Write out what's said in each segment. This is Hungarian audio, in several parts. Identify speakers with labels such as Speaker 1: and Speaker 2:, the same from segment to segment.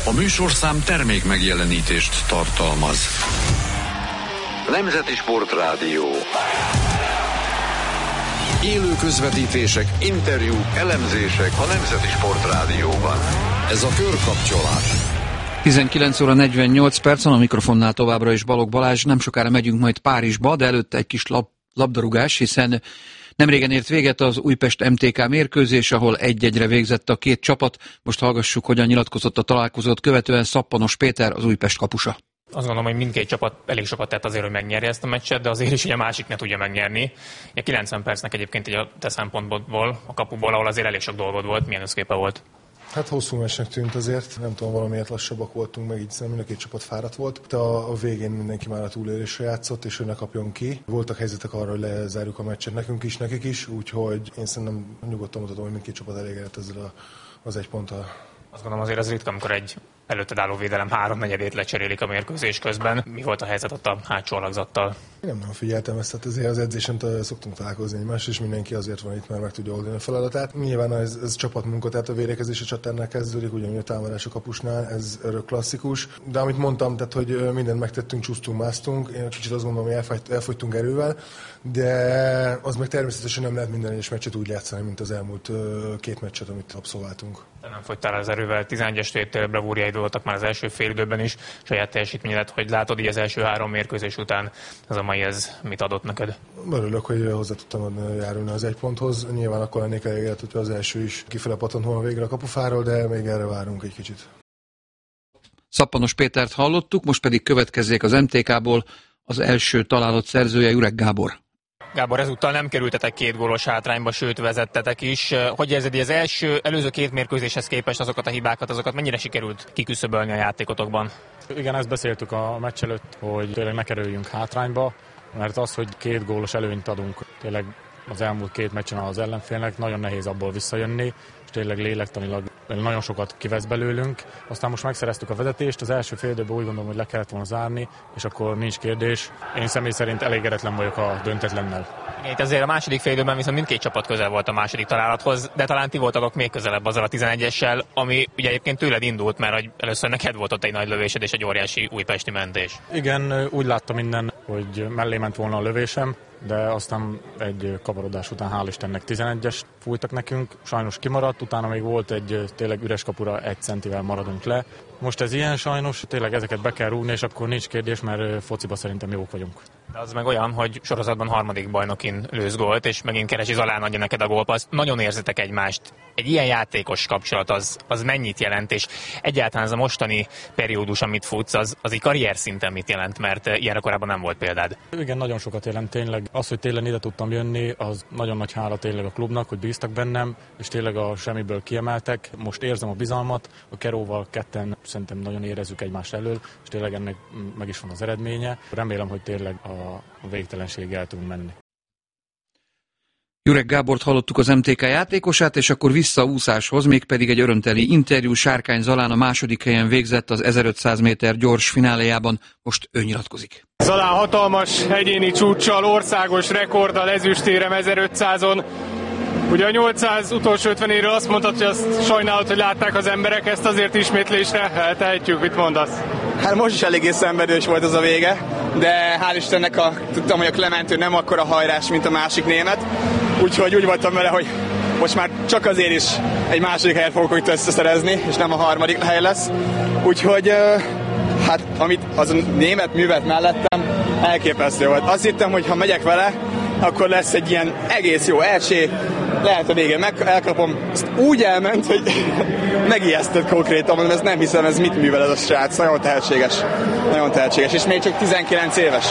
Speaker 1: A műsorszám termék megjelenítést tartalmaz. Nemzeti Sportrádió. Élő közvetítések, interjúk, elemzések a Nemzeti Sportrádióban. Ez a Körkapcsolás.
Speaker 2: 19 óra 48 percen, a mikrofonnál továbbra is Balogh Balázs. Nem sokára megyünk majd Párizsba, de előtte egy kis labdarúgás, hiszen nemrégen ért véget az Újpest MTK mérkőzés, ahol 1-1-re végzett a két csapat. Most hallgassuk, hogyan nyilatkozott a találkozót követően Szappanos Péter, az Újpest kapusa.
Speaker 3: Azt gondolom, hogy mindkét csapat elég sokat tett azért, hogy megnyerje ezt a meccset, de azért is, hogy a másik ne tudja megnyerni. 90 percnek egyébként így a te szempontból, a kapuból, ahol azért elég sok dolgod volt, milyen összképe volt?
Speaker 4: Hát hosszú meccsnek tűnt azért, nem tudom, valamiért lassabbak voltunk, meg így mind a két csapat fáradt volt. De a végén mindenki már a túlélésre játszott, és ő ne kapjon ki. Voltak helyzetek arra, hogy lezárjuk a meccset nekünk is, nekik is, úgyhogy én szerintem nyugodtan mutatom, hogy mindkét csapat elégedett ezzel az egy ponttal.
Speaker 3: Azt gondolom azért az ritka, amikor egy előtted álló védelem 3/4 lecserélik a mérkőzés közben. Mi volt a helyzet ott a hátsó alakzattal?
Speaker 4: Nem nagyon figyeltem ezt, tehát azért az edzésen szoktunk találkozni egymást, és mindenki azért van itt, mert meg tudja oldani a feladatát. Nyilván ez csapatmunka, tehát a védekezés a csatárnál kezdődik, ugyanúgy a támadás a kapusnál, ez örök klasszikus. De amit mondtam, tehát hogy mindent megtettünk, csúsztunk, másztunk, én kicsit azt gondolom, hogy elfogytunk erővel, de az meg természetesen nem lehet minden egyes meccset úgy játszani, mint az elmúlt két meccset, amit abszolváltunk.
Speaker 3: De nem fogytál az erővel, 11-es tétel bravúrjaid voltak már az első félidőben is, saját teljesítményed, hogy látod így az első 3 mérkőzés után, ez a mai ez mit adott neked?
Speaker 4: Örülök, hogy hozzá tudtam járulni az 1 ponthoz. Nyilván akkor lennék elégedett, hogyha az első is kifele pattant volna végre a kapufáról, de még erre várunk egy kicsit.
Speaker 2: Szappanos Pétert hallottuk, most pedig következzék az MTK-ból az első találat szerzője, Jurek Gábor.
Speaker 3: Gábor, ezúttal nem kerültetek 2 gólos hátrányba, sőt vezettetek is. Hogy érzed, hogy az előző 2 mérkőzéshez képest azokat a hibákat, azokat mennyire sikerült kiküszöbölni a játékotokban?
Speaker 5: Igen, ezt beszéltük a meccs előtt, hogy tényleg ne kerüljünk hátrányba, mert az, hogy 2 gólos előnyt adunk tényleg az elmúlt 2 meccsen az ellenfélnek, nagyon nehéz abból visszajönni, és tényleg lélektanilag nagyon sokat kivesz belőlünk. Aztán most megszereztük a vezetést, az első fél időben úgy gondolom, hogy le kellett volna zárni, és akkor nincs kérdés. Én személy szerint elégedetlen vagyok a döntetlennel.
Speaker 3: Itt azért a második fél időben viszont mindkét csapat közel volt a második találathoz, de talán ti voltatok még közelebb azzal a 11-essel, ami ugye egyébként tőled indult, mert először neked volt ott egy nagy lövésed és egy óriási újpesti mentés.
Speaker 5: Igen, úgy láttam minden, hogy mellé ment volna a lövésem, de aztán egy kavarodás után hál' Istennek 11-es fújtak nekünk, sajnos kimaradt, utána még volt egy tényleg üres kapura 1 centivel maradunk le. Most ez ilyen sajnos, tényleg ezeket be kell rúgni, és akkor nincs kérdés, mert fociba szerintem jók vagyunk.
Speaker 3: De az meg olyan, hogy sorozatban 3. bajnokin lősz gólt, és megint Keresi Zalán adja neked a gólpaszt. Nagyon érzitek egymást. Egy ilyen játékos kapcsolat az mennyit jelent, és egyáltalán ez a mostani periódus, amit futsz, az egy karrier szinten mit jelent, mert ilyenre korábban nem volt példád.
Speaker 5: Igen, nagyon sokat jelent tényleg. Az, hogy tényleg ide tudtam jönni, az nagyon nagy hála tényleg a klubnak, hogy bíztak bennem, és tényleg a semmiből kiemeltek. Most érzem a bizalmat, a Keróval ketten szerintem nagyon érezzük egymást elől, és tényleg ennek meg is van az eredménye. Remélem, hogy tényleg a végtelenségig el tudunk menni.
Speaker 2: Jurek Gábort hallottuk, az MTK játékosát, és akkor vissza a úszáshoz, mégpedig egy örömteli interjú. Sárkány Zalán a második helyen végzett az 1500 méter gyors fináléjában, most ő nyilatkozik.
Speaker 6: Zalán hatalmas egyéni csúccsal, országos rekorddal ezüstérem 1500-on. Ugye a 800 utolsó 50-éről azt mondtad, hogy azt sajnálod, hogy látták az emberek, ezt azért ismétlésre eltehetjük, mit mondasz?
Speaker 7: Hát most is eléggé szenvedős volt az a vége, de hál' Istennek tudtam, hogy a Clementő nem akkora hajrás, mint a másik német, úgyhogy úgy voltam vele, hogy most már csak azért is egy második helyet fogok itt összeszerezni, és nem a 3. hely lesz. Úgyhogy hát amit az a német művet mellettem, elképesztő volt. Azt hittem, hogy ha megyek vele, akkor lesz egy ilyen egész jó elsé, lehet a végén elkapom. Ezt úgy elment, hogy megijesztett konkrétan, mondom, ezt nem hiszem, ez mit művel ez a srác. Nagyon tehetséges, és még csak 19 éves.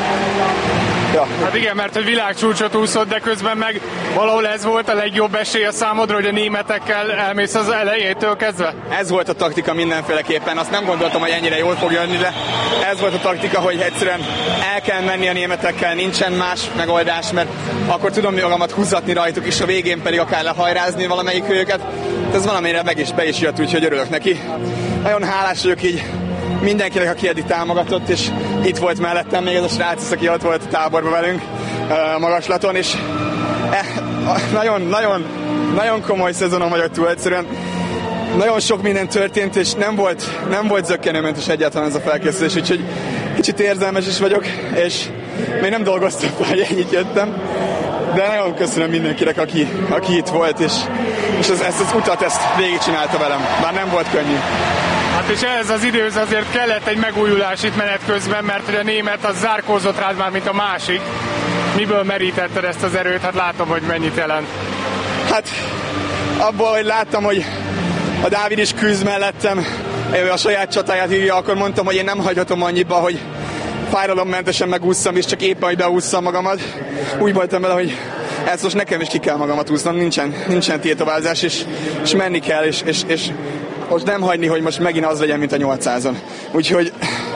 Speaker 7: Ja.
Speaker 6: Hát igen, mert a világcsúcsot úszott, de közben meg valahol ez volt a legjobb esély a számodra, hogy a németekkel elmész az elejétől kezdve?
Speaker 7: Ez volt a taktika mindenféleképpen, azt nem gondoltam, hogy ennyire jól fog jönni, de ez volt a taktika, hogy egyszerűen el kell menni a németekkel, nincsen más megoldás, mert akkor tudom magamat húzatni rajtuk, és a végén pedig akár lehajrázni valamelyik őket. Ez valamire be is jött, úgyhogy örülök neki. Nagyon hálás vagyok így mindenkinek, aki eddig támogatott, és itt volt mellettem még ez a srác, aki ott volt a táborban velünk magaslaton, és nagyon komoly szezonon vagyok túl, egyszerűen nagyon sok minden történt, és nem volt zökkenőmentes egyáltalán ez a felkészülés, úgyhogy kicsit érzelmes is vagyok, és még nem dolgoztam, hogy ennyit jöttem, de nagyon köszönöm mindenkinek, aki itt volt, és ezt az utat végigcsinálta velem, bár nem volt könnyű.
Speaker 6: Hát és ehhez az időhöz azért kellett egy megújulás itt menet közben, mert hogy a német az zárkózott rád már, mint a másik. Miből merítetted ezt az erőt? Hát látom, hogy mennyit jelent.
Speaker 7: Hát abból, hogy láttam, hogy a Dávid is küzd mellettem, a saját csatáját írja, akkor mondtam, hogy én nem hagyhatom annyiba, hogy fájdalommentesen megússzam, és csak éppen, hogy beússzam magamat. Úgy voltam vele, hogy ezt most nekem is ki kell magamat úsznom, nincsen tétovázás, és menni kell, és most nem hagyni, hogy most megint az legyen, mint a 800-on. Úgyhogy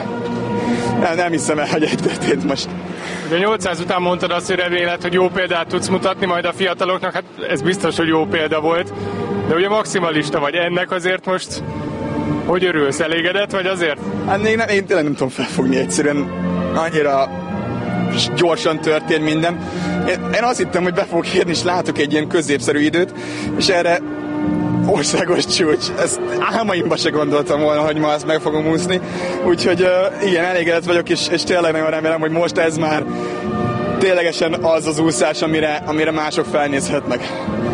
Speaker 7: nem hiszem el, hogy egy történt most.
Speaker 6: De 800 után mondtad azt, hogy reméled, hogy jó példát tudsz mutatni majd a fiataloknak, hát ez biztos, hogy jó példa volt, de ugye maximalista vagy, ennek azért most hogy örülsz, elégedett vagy azért?
Speaker 7: Hát még én tényleg nem tudom felfogni, egyszerűen annyira gyorsan történt minden. Én azt hittem, hogy be fogok érni, és látok egy ilyen középszerű időt, és erre országos csúcs. Ezt álmaimba se gondoltam volna, hogy ma ezt meg fogom úszni. Úgyhogy igen, elégedett vagyok, és tényleg nagyon remélem, hogy most ez már ténylegesen az úszás, amire mások felnézhetnek.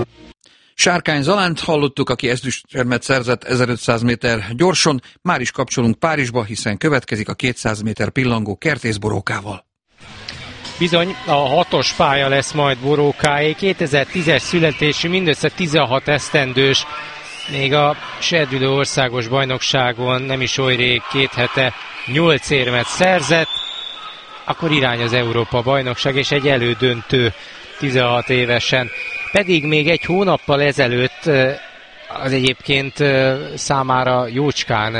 Speaker 2: Sárkány Zalánt hallottuk, aki ezüstérmet szerzett 1500 méter gyorson. Már is kapcsolunk Párizsba, hiszen következik a 200 méter pillangó Kertész Borókával.
Speaker 8: Bizony, a 6-os pálya lesz majd Borókáé, 2010-es születésű, mindössze 16 esztendős, még a serdülő országos bajnokságon nem is oly rég, 2 hete 8 érmet szerzett, akkor irány az Európa bajnokság és egy elődöntő 16 évesen. Pedig még egy hónappal ezelőtt az egyébként számára jócskán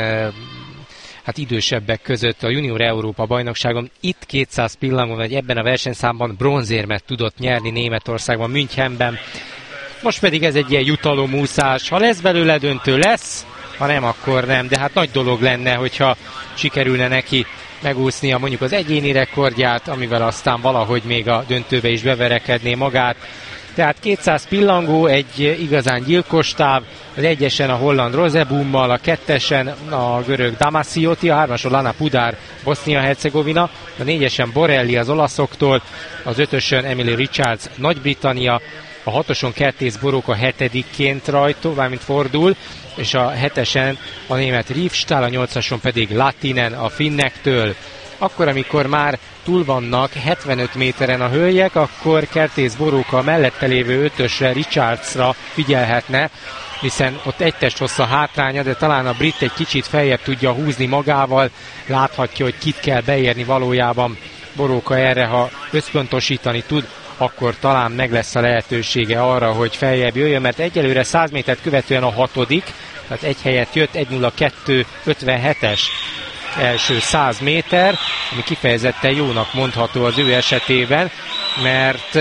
Speaker 8: idősebbek között a Junior Európa bajnokságon itt 200 pillangon, vagy ebben a versenyszámban bronzérmet tudott nyerni Németországban, Münchenben. Most pedig ez egy ilyen jutalomúszás. Ha lesz belőle döntő, lesz, ha nem, akkor nem. De hát nagy dolog lenne, hogyha sikerülne neki megúsznia mondjuk az egyéni rekordját, amivel aztán valahogy még a döntőbe is beverekedné magát. Tehát 200 pillangó, egy igazán gyilkos táv, az egyesen a holland Rozebummal, a kettesen a görög Damasiotti, a hármason Lana Pudár, Bosznia-Hercegovina, a négyesen Borelli az olaszoktól, az ötösön Emily Richards, Nagy-Britannia, a hatoson Kertész Boróka hetedikként rajtó, mármint fordul, és a hetesen a német Riefstahl, a nyolcason pedig Latinen a finnektől. Akkor, amikor már túl vannak 75 méteren a hölgyek, akkor Kertész Boróka mellette lévő ötösre, Richardsra figyelhetne, hiszen ott egy testhossza hátránya, de talán a brit egy kicsit feljebb tudja húzni magával, láthatja, hogy kit kell beérni valójában. Boróka erre, ha összpontosítani tud, akkor talán meg lesz a lehetősége arra, hogy feljebb jöjjön, mert egyelőre 100 métert követően a hatodik, tehát egy helyet jött, 1.02.57-es első 100 méter, ami kifejezetten jónak mondható az ő esetében, mert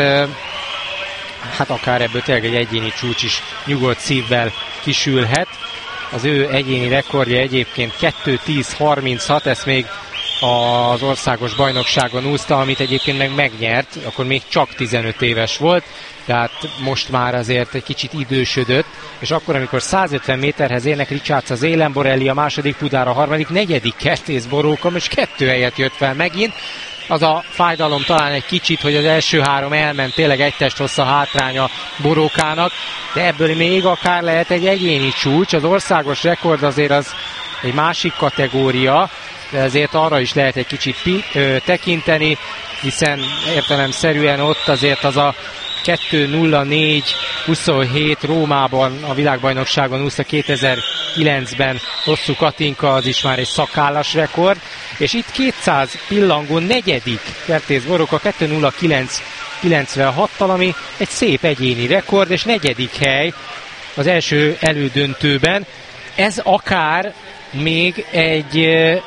Speaker 8: hát akár ebből tényleg egy egyéni csúcs is nyugodt szívvel kisülhet. Az ő egyéni rekordja egyébként 2.10.36, ezt még az országos bajnokságon úszta, amit egyébként meg megnyert, akkor még csak 15 éves volt, tehát most már azért egy kicsit idősödött, és akkor, amikor 150 méterhez érnek, Richards az élen, Borelli a második, Pudár a harmadik, negyedik Kertész Boróka, és 2 helyet jött fel megint. Az a fájdalom talán egy kicsit, hogy az első 3 elment, tényleg egy testhossza hátránya Borókának, de ebből még akár lehet egy egyéni csúcs. Az országos rekord azért az egy másik kategória, de azért arra is lehet egy kicsit tekinteni, hiszen értelemszerűen ott azért az a 2.04.27 Rómában a világbajnokságon úszta 2009-ben Hosszú Katinka, az is már egy szakállas rekord, és itt 200 pillangó negyedik Kertész Boróka 2.09.96-tal, ami egy szép egyéni rekord, és negyedik hely az első elődöntőben. Ez akár még egy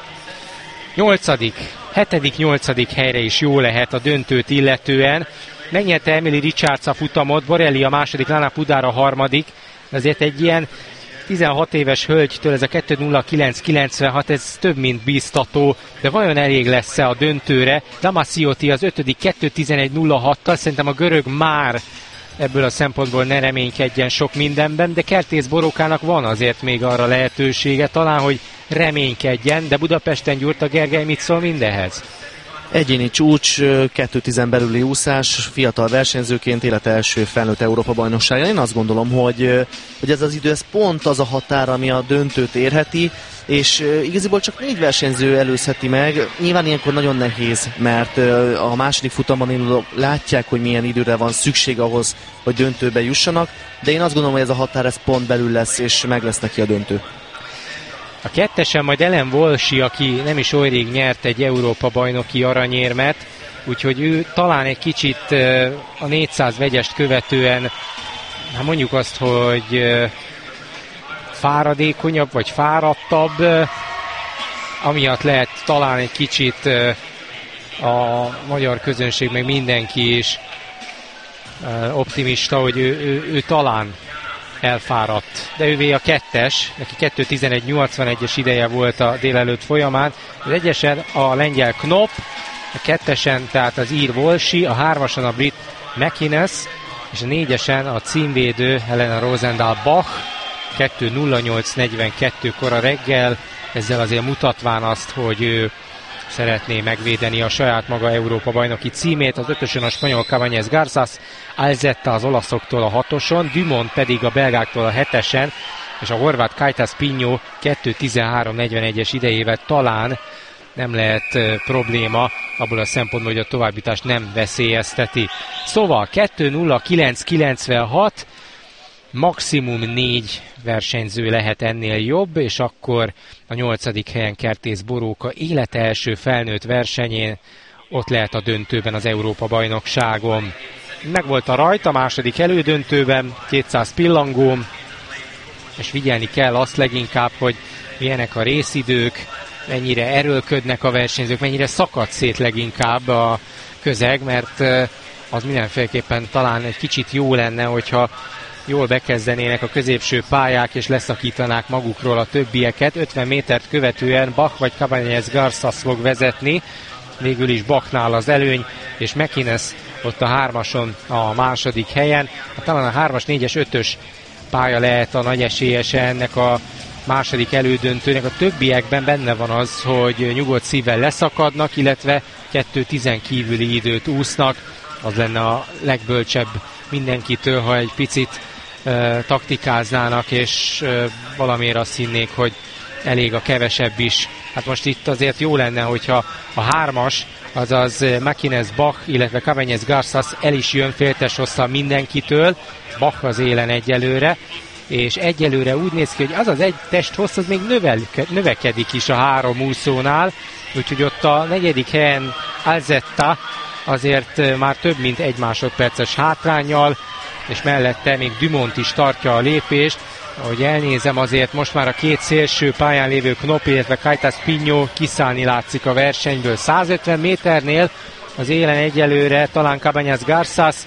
Speaker 8: 7.-8. helyre is jó lehet a döntőt illetően. Megnyerte Emily Richards a futamot, Borelli a második, Lana Pudár a harmadik. Azért egy ilyen 16 éves hölgytől ez a 2.09.96, ez több mint bíztató, de vajon elég lesz-e a döntőre? Damasiotti az ötödik 2.11.06-tal, szerintem a görög már ebből a szempontból ne reménykedjen sok mindenben, de Kertész Borókának van azért még arra lehetősége talán, hogy reménykedjen, de Budapesten Gyurta Gergely mit szól mindehez?
Speaker 9: Egyéni csúcs, 2:10 belüli úszás, fiatal versenyzőként élete első felnőtt Európa-bajnokságon. Én azt gondolom, hogy ez az idő, ez pont az a határ, ami a döntőt érheti, és igaziból csak 4 versenyző előzheti meg. Nyilván ilyenkor nagyon nehéz, mert a második futamban indulók látják, hogy milyen időre van szükség ahhoz, hogy döntőbe jussanak, de én azt gondolom, hogy ez a határ ez pont belül lesz, és meg lesz neki a döntő.
Speaker 8: A kettesen majd Ellen Walsh, aki nem is oly rég nyert egy Európa-bajnoki aranyérmet, úgyhogy ő talán egy kicsit a 400 vegyest követően, hát mondjuk azt, hogy fáradékonyabb vagy fáradtabb, amiatt lehet talán egy kicsit a magyar közönség, meg mindenki is optimista, hogy ő talán elfáradt. De ővé a 2-es, neki 2:11.81-es ideje volt a délelőtt folyamán. Az 1-esen a lengyel Knop, a 2-esen tehát az ír Walsh, a 3-ason a brit McInnes, és a 4-esen a címvédő Helena Rosendahl-Bach 2:08.42-kor a reggel, ezzel azért mutatván azt, hogy ő szeretné megvédeni a saját maga Európa-bajnoki címét. Az 5-ösön a spanyol Cabanyes Garzas, Alzetta az olaszoktól a 6-oson, Dumont pedig a belgáktól a 7-esen, és a horvát Kajtas Pinho 2:13.41-es idejével talán nem lehet probléma, abból a szempontból, hogy a továbbjutást nem veszélyezteti. Szóval 2:09.96, maximum 4 versenyző lehet ennél jobb, és akkor a 8. helyen Kertész Boróka élete első felnőtt versenyén ott lehet a döntőben az Európa-bajnokságon. Megvolt a rajt a második elődöntőben, 200 pillangó, és figyelni kell azt leginkább, hogy milyenek a részidők, mennyire erőlködnek a versenyzők, mennyire szakad szét leginkább a közeg, mert az mindenféleképpen talán egy kicsit jó lenne, hogyha jól bekezdenének a középső pályák, és leszakítanák magukról a többieket. 50 métert követően Bach vagy Cabanyes Garzas fog vezetni, végül is Bachnál az előny, és McInnes ott a 3-ason a második helyen. Talán a 3-as, 4-es, 5-ös pálya lehet a nagy esélyese ennek a második elődöntőnek. A többiekben benne van az, hogy nyugodt szívvel leszakadnak, illetve 2:10 kívüli időt úsznak. Az lenne a legbölcsebb mindenkitől, ha egy picit taktikáznának, és valamiért azt hinnék, hogy elég a kevesebb is. Hát most itt azért jó lenne, hogyha a 3-as, azaz McInnes, Bach, illetve Cabanyes Garzas el is jön féltes hosszal mindenkitől, Bach az élen egyelőre, és egyelőre úgy néz ki, hogy az egy testhossz az még növekedik is a 3 úszónál, úgyhogy ott a 4. helyen Alzetta azért már több mint 1 másodperces hátránnyal, és mellette még Dumont is tartja a lépést. Ahogy elnézem, azért most már a 2 szélső pályán lévő Knop, illetve Kajtas Pinho kiszállni látszik a versenyből. 150 méternél az élen egyelőre talán Cabanyes Garzas,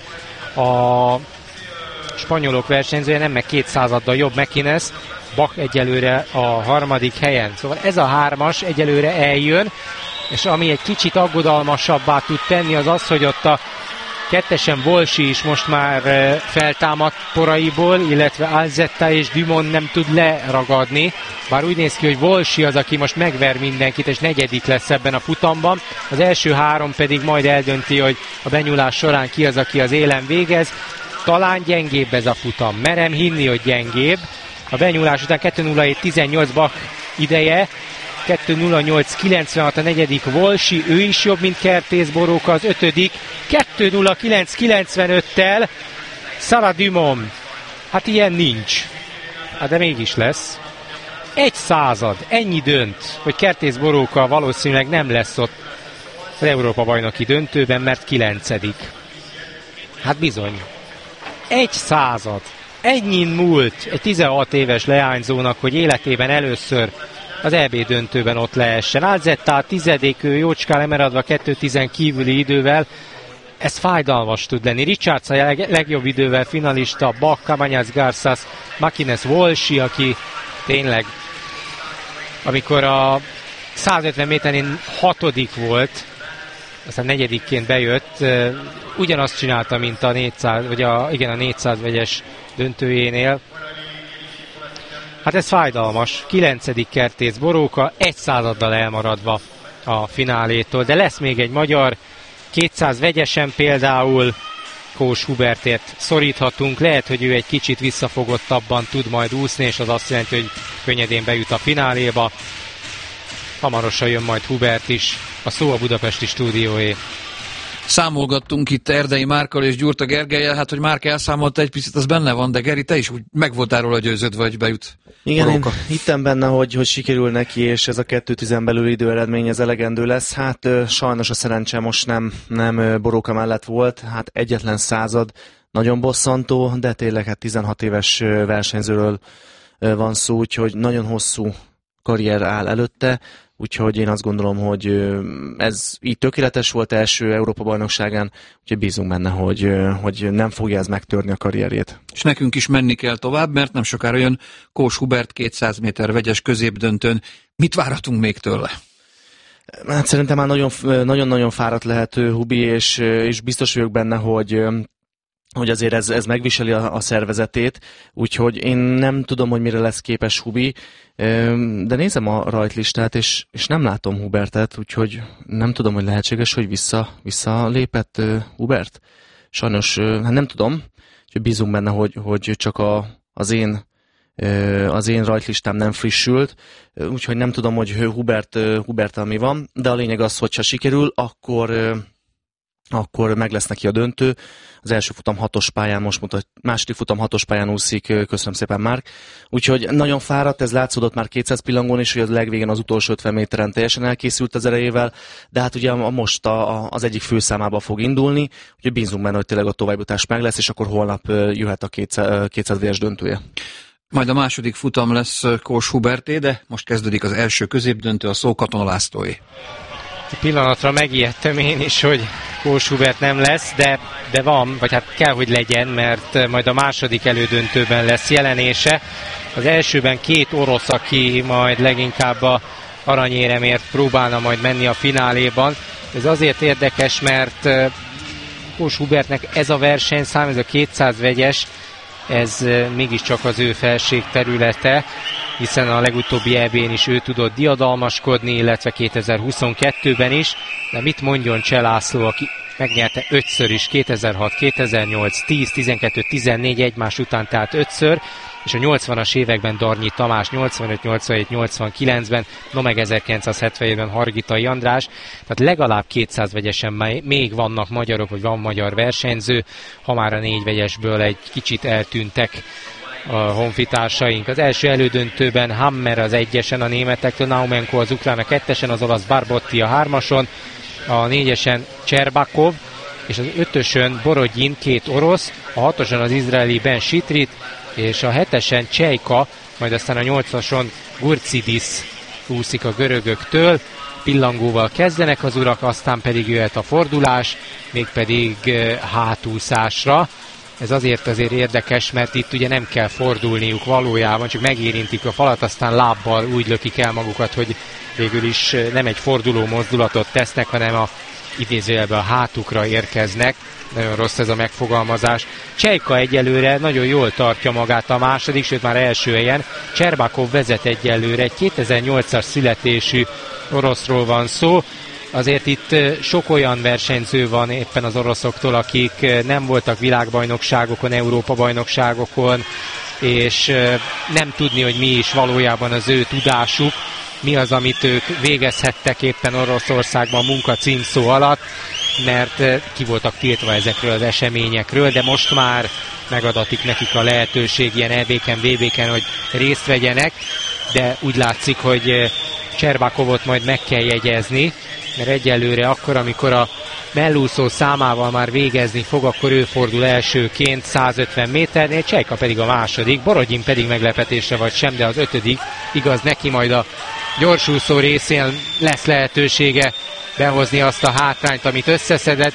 Speaker 8: a spanyolok versenyzője, nem meg 200-addal jobb McInnes, Bach egyelőre a 3. helyen. Szóval ez a 3-as egyelőre eljön, és ami egy kicsit aggodalmasabbá tud tenni, az az, hogy ott a 2-esen Walsh is most már feltámadt poraiból, illetve Alzetta és Dumont nem tud leragadni, bár úgy néz ki, hogy Walsh az, aki most megver mindenkit, és 4. lesz ebben a futamban. Az első 3 pedig majd eldönti, hogy a benyúlás során ki az, aki az élen végez. Talán gyengébb ez a futam, merem hinni, hogy gyengébb. A benyúlás után 2:07.18 Bach ideje, 2:08.96 a 4. Walsh, ő is jobb, mint Kertész Boróka, az 5. 2:09.95-tel Sarah Dumont. Hát ilyen nincs. Hát de mégis lesz. 1/100, ennyi dönt, hogy Kertész Boróka valószínűleg nem lesz ott az Európa-bajnoki döntőben, mert 9. Hát bizony. 1/100. Ennyin múlt egy 16 éves leányzónak, hogy életében először az EB döntőben ott lehessen. Alzetta a 10., ő jócskán lemaradva 2:10 kívüli idővel. Ez fájdalmas tud lenni. Richards a legjobb idővel finalista, Bach, Cabanyes Garzas, McInnes, Walsh, aki tényleg, amikor a 150 méterén 6. volt, aztán negyedikként bejött, ugyanazt csinálta, mint a 400, vagy a 400 vegyes döntőjénél. Hát ez fájdalmas. 9. Kertész Boróka, 1/100 elmaradva a finálétól, de lesz még egy magyar, 200 vegyesen például Kós Hubertért szoríthatunk, lehet, hogy ő egy kicsit visszafogottabban tud majd úszni, és az azt jelenti, hogy könnyedén bejut a fináléba. Hamarosan jön majd Hubert is, a szó a budapesti stúdióé.
Speaker 2: Számolgattunk itt Erdei Márkkal és Gyurta Gergellyel, hát hogy Márk elszámolta egy picit, az benne van, de Geri, te is úgy meg voltál róla győződve, hogy bejut.
Speaker 9: Igen, én hittem benne, hogy sikerül neki, és ez a 2:10 belüli időeredmény ez elegendő lesz. Hát sajnos a szerencse most nem Boróka mellett volt, hát egyetlen 100, nagyon bosszantó, de tényleg hát 16 éves versenyzőről van szó, úgyhogy nagyon hosszú karrier áll előtte, úgyhogy én azt gondolom, hogy ez így tökéletes volt első Európa-bajnokságán, úgyhogy bízunk benne, hogy nem fogja ez megtörni a karrierjét.
Speaker 2: És nekünk is menni kell tovább, mert nem sokára jön Kós Hubert 200 méter vegyes középdöntőn. Mit várhatunk még tőle?
Speaker 9: Hát szerintem már nagyon-nagyon fáradt lehet Hubi, és biztos vagyok benne, hogy azért ez megviseli a szervezetét, úgyhogy én nem tudom, hogy mire lesz képes Hubi, de nézem a rajtlistát, és nem látom Hubertet, úgyhogy nem tudom, hogy lehetséges, hogy visszalépett Hubert. Sajnos hát nem tudom, úgyhogy bízunk benne, hogy csak az én rajtlistám nem frissült, úgyhogy nem tudom, hogy Huberttel mi van, de a lényeg az, hogyha sikerül, akkor meg lesz neki a döntő. Az első futam 6-os pályán most mutat, második futam 6-os pályán úszik, köszönöm szépen Márk. Úgyhogy nagyon fáradt, ez látszódott már 200 pillangón is, hogy a legvégén az utolsó 50 méteren teljesen elkészült az erejével, de hát ugye most az egyik főszámába fog indulni, úgyhogy bízunk benne, hogy tényleg a továbbjutás meg lesz, és akkor holnap jöhet a 200 vegyes döntője.
Speaker 2: Majd a második futam lesz Kós Huberté, de most kezdődik az első középdöntő, a szó Katona Lászlóé.
Speaker 8: Pillanatra megijedtem én is, hogy Kós Hubert nem lesz, de van, vagy hát kell, hogy legyen, mert majd a második elődöntőben lesz jelenése. Az elsőben 2 orosz, aki majd leginkább a aranyéremért próbálna majd menni a fináléban. Ez azért érdekes, mert Kós Hubertnek ez a versenyszám, ez a 200 vegyes, ez mégiscsak az ő felségterülete, hiszen a legutóbbi EB-n is ő tudott diadalmaskodni, illetve 2022-ben is, de mit mondjon Cseh László, aki megnyerte 5-ször is, 2006, 2008, 10, 12, 14 egymás után, tehát 5-ször, és a 80-as években Darnyi Tamás, 85, 87, 89-ben, no meg 1977-ben Hargitai András, tehát legalább 200 vegyesen még vannak magyarok, vagy van magyar versenyző, ha már a 4 vegyesből egy kicsit eltűntek a honfitársaink. Az első elődöntőben Hammer az 1-esen a németektől, Naumenko az ukrán a 2-esen, az olasz Barbotti a 3-ason, a 4-esen Cserbakov, és az 5-ösön Borodyin 2 orosz, a 6-oson az izraeli Ben Sitrit, és a 7-esen Csejka, majd aztán a 8-ason Gurcidis úszik a görögöktől. Pillangóval kezdenek az urak, aztán pedig jöhet a fordulás, mégpedig hátúszásra. Ez azért érdekes, mert itt ugye nem kell fordulniuk valójában, csak megérintik a falat, aztán lábbal úgy lökik el magukat, hogy végül is nem egy forduló mozdulatot tesznek, hanem a idézőjelben a hátukra érkeznek. Nagyon rossz ez a megfogalmazás. Csejka egyelőre nagyon jól tartja magát a második, sőt már első helyen. Cserbakov vezet egyelőre, egy 2008-as születésű oroszról van szó. Azért itt sok olyan versenyző van éppen az oroszoktól, akik nem voltak világbajnokságokon, Európa-bajnokságokon, és nem tudni, hogy mi is valójában az ő tudásuk, mi az, amit ők végezhettek éppen Oroszországban munka címszó alatt, mert ki voltak tiltva ezekről az eseményekről, de most már megadatik nekik a lehetőség ilyen EB-ken, VB-ken, hogy részt vegyenek, de úgy látszik, hogy Cserbakovot majd meg kell jegyezni, mert egyelőre akkor, amikor a mellúszó számával már végezni fog, akkor ő fordul elsőként 150 méternél, Csejka pedig a második, Borodyin pedig meglepetésre vagy sem, de az 5. igaz, neki majd a gyorsúszó részén lesz lehetősége behozni azt a hátrányt, amit összeszedett,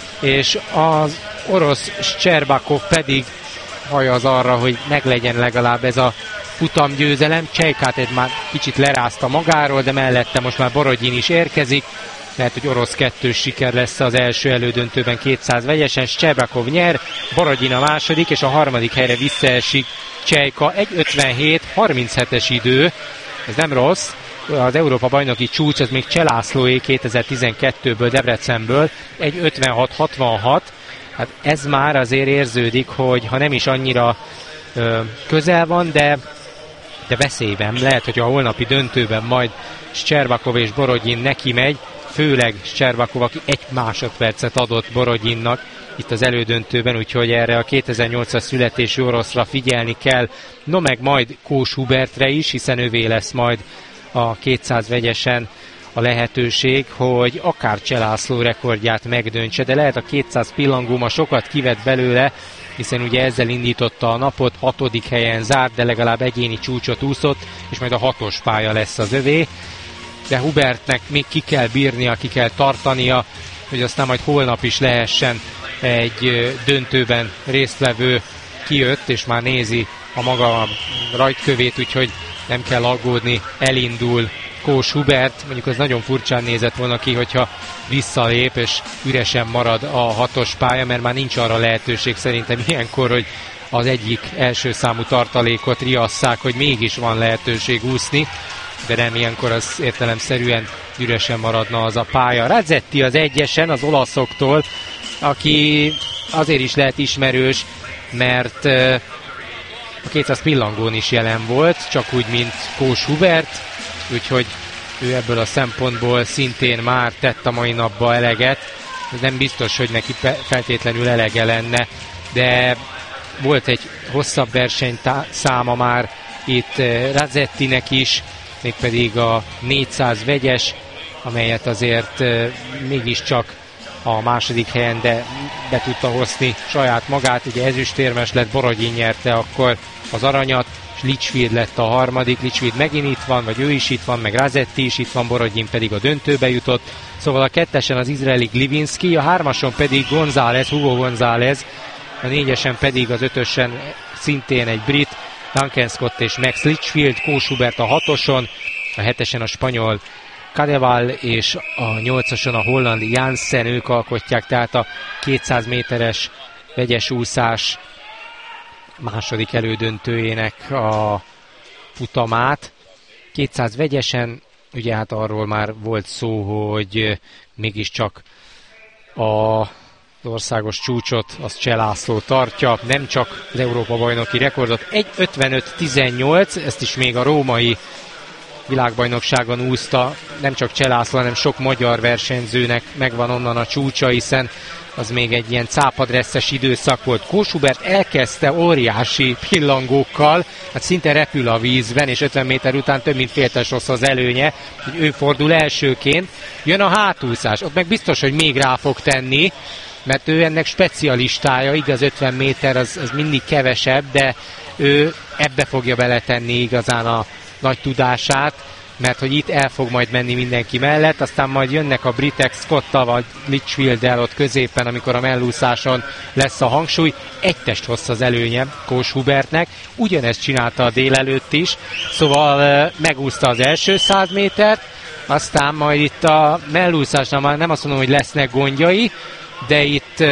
Speaker 8: és az orosz Cserbakov pedig hajaz arra, hogy meglegyen legalább ez a futamgyőzelem. Csejkát egy már kicsit lerázta magáról, de mellette most már Borodyin is érkezik, lehet, hogy orosz kettős siker lesz az első elődöntőben 200 vegyesen. Szczerbakov nyer, Borodin a második, és a harmadik helyre visszaesik Csejka. 1.57.37-es idő, ez nem rossz. Az Európa-bajnoki csúcs az még Cselászlóé 2012-ből, Debrecenből, 1.56.66. Hát ez már azért érződik, hogy ha nem is annyira közel van, de veszélyben. Lehet, hogy a holnapi döntőben majd Szczerbakov és Borodin neki megy, főleg Szczerbakov, aki 1 másodpercet adott Borodinnak itt az elődöntőben, úgyhogy erre a 2008-as születésű oroszra figyelni kell. No meg majd Kós Hubertre is, hiszen ővé lesz majd a 200 vegyesen a lehetőség, hogy akár Cselászló rekordját megdöntse, de lehet a 200 pillangó ma sokat kivett belőle, hiszen ugye ezzel indította a napot, 6. helyen zárt, de legalább egyéni csúcsot úszott, és majd a 6-os pálya lesz az övé. De Hubertnek még ki kell bírnia, ki kell tartania, hogy aztán majd holnap is lehessen egy döntőben résztvevő. Kijött, és már nézi a maga rajtkövét, úgyhogy nem kell aggódni, elindul Kós Hubert. Mondjuk az nagyon furcsán nézett volna ki, hogyha visszalép, és üresen marad a 6-os pálya, mert már nincs arra lehetőség szerintem ilyenkor, hogy az egyik első számú tartalékot riasszák, hogy mégis van lehetőség úszni, de nem, ilyenkor az értelemszerűen üresen maradna az a pálya. Razzetti az egyesen az olaszoktól, aki azért is lehet ismerős, mert a 200 pillangón is jelen volt, csak úgy, mint Kós Hubert, úgyhogy ő ebből a szempontból szintén már tett a mai napba eleget. Ez nem biztos, hogy neki feltétlenül elege lenne, de volt egy hosszabb versenyszáma már itt Razzettinek is, mégpedig a 400 vegyes, amelyet azért mégiscsak a második helyen, de be tudta hozni saját magát. Ugye ezüstérmes lett, Borodin nyerte akkor az aranyat, és Litchfield lett a harmadik. Litchfield megint itt van, vagy ő is itt van, meg Razzetti is itt van, Borodin pedig a döntőbe jutott. Szóval a 2-esen az izraeli Glivinski, a 3-ason pedig González, Hugo González, a 4-esen pedig az 5-ösen szintén egy brit, Duncan Scott és Max Litchfield, Kós Hubert a 6-oson, a 7-esen a spanyol Cadeval és a 8-oson a holland Janssen, ők alkotják tehát a 200 méteres vegyes úszás második elődöntőjének a futamát. 200 vegyesen, ugye hát arról már volt szó, hogy mégiscsak az országos csúcsot az Cselászló tartja, nem csak az Európa-bajnoki rekordot. 1.55.18, ezt is még a római világbajnokságon úszta, nem csak Cselászló, hanem sok magyar versenyzőnek megvan onnan a csúcsa, hiszen az még egy ilyen cápadresszes időszak volt. Kós Hubert elkezdte óriási pillangókkal, hát szinte repül a vízben, és 50 méter után több mint féltes rossz az előnye, hogy ő fordul elsőként. Jön a hátúszás, ott meg biztos, hogy még rá fog tenni, mert ő ennek specialistája, igaz 50 méter az mindig kevesebb, de ő ebbe fogja beletenni igazán a nagy tudását, mert hogy itt el fog majd menni mindenki mellett, aztán majd jönnek a britek Scotta vagy Litchfield-el ott középen, amikor a mellúszáson lesz a hangsúly. Egy testhossz az előnye Kós Hubertnek, ugyanezt csinálta a délelőtt is, szóval megúszta az első 100 métert, aztán majd itt a mellúszásnál már nem azt mondom, hogy lesznek gondjai, de itt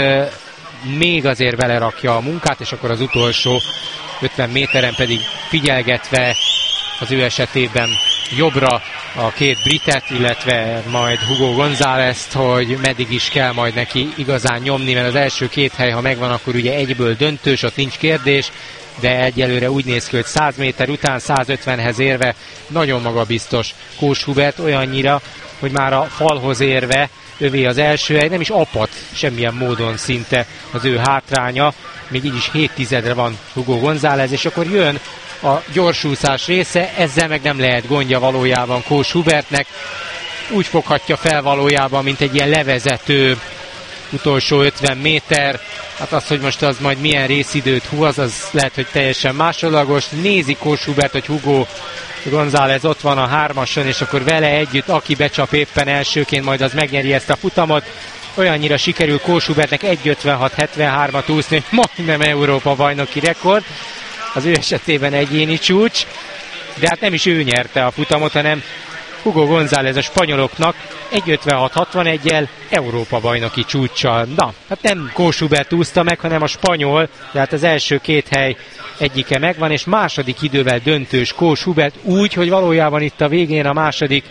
Speaker 8: még azért belerakja a munkát, és akkor az utolsó 50 méteren pedig figyelgetve az ő esetében jobbra a két britet, illetve majd Hugo Gonzálezt, hogy meddig is kell majd neki igazán nyomni, mert az első két hely, ha megvan, akkor ugye egyből döntős, ott nincs kérdés, de egyelőre úgy néz ki, hogy 100 méter után 150-hez érve nagyon magabiztos Kós Hubert, olyannyira, hogy már a falhoz érve övé az első hely, nem is apad semmilyen módon szinte az ő hátránya, még így is 7/10-re van Hugo González, és akkor jön a gyorsúszás része, ezzel meg nem lehet gondja valójában Kós Hubertnek, úgy foghatja fel valójában, mint egy ilyen levezető utolsó 50 méter, hát az, hogy most az majd milyen részidőt húz, az lehet, hogy teljesen másodlagos. Nézi Kós Hubert, hogy Hugo González ott van a 3-ason, és akkor vele együtt, aki becsap éppen elsőként, majd az megnyeri ezt a futamot. Olyannyira sikerül Kós Hubertnek 1.56.73-at úszni, hogy majdnem Európa-bajnoki rekord. Az ő esetében egyéni csúcs, de hát nem is ő nyerte a futamot, hanem Hugo González a spanyoloknak 1.56.61-el Európa-bajnoki csúccsal. Na, hát nem Kós Hubert úszta meg, hanem a spanyol, tehát az első két hely egyike megvan, és második idővel döntős Kós Hubert úgy, hogy valójában itt a végén a második